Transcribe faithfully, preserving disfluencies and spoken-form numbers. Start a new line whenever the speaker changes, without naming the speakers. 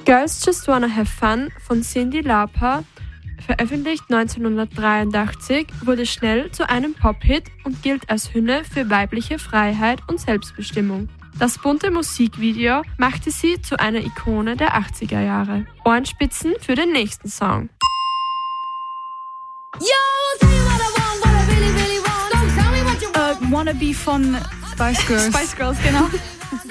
Girls Just Wanna Have Fun von Cyndi Lauper, veröffentlicht neunzehnhundertdreiundachtzig, wurde schnell zu einem Pop-Hit und gilt als Hymne für weibliche Freiheit und Selbstbestimmung. Das bunte Musikvideo machte sie zu einer Ikone der achtziger Jahre. Ohrenspitzen für den nächsten Song.
Uh, Wannabe von Spice Girls.
Spice Girls, genau.